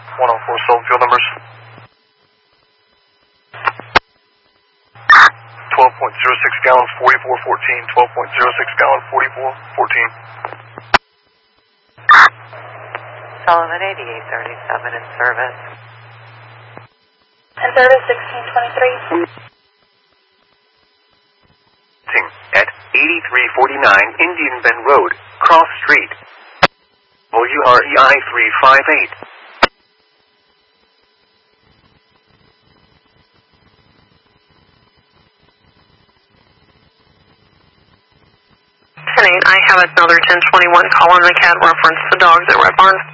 104 sold fuel numbers. 12.06 gallons, 4414. 12.06 gallon, 4414. Sullivan 8837 in service. In service 1623. At 8349 Indian Bend Road, Cross Street. WREI 358. I have another 1021 call on the CAD reference the dogs at Red Barn.